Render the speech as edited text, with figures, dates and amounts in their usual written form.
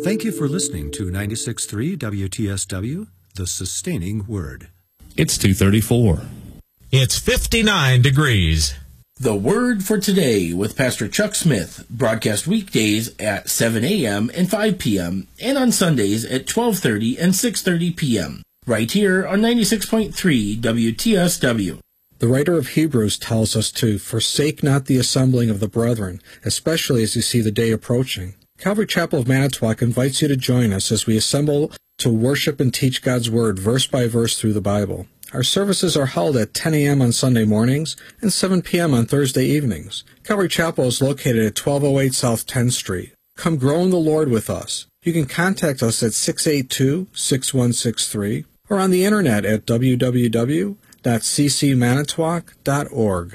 Thank you for listening to 96.3 WTSW, The Sustaining Word. It's 2:34. It's 59 degrees. The Word for Today with Pastor Chuck Smith, broadcast weekdays at 7 a.m. and 5 p.m. and on Sundays at 12:30 and 6:30 p.m. right here on 96.3 WTSW. The writer of Hebrews tells us to forsake not the assembling of the brethren, especially as you see the day approaching. Calvary Chapel of Manitowoc invites you to join us as we assemble to worship and teach God's Word verse by verse through the Bible. Our services are held at 10 a.m. on Sunday mornings and 7 p.m. on Thursday evenings. Calvary Chapel is located at 1208 South 10th Street. Come grow in the Lord with us. You can contact us at 682-6163 or on the internet at www.ccmanitowoc.org.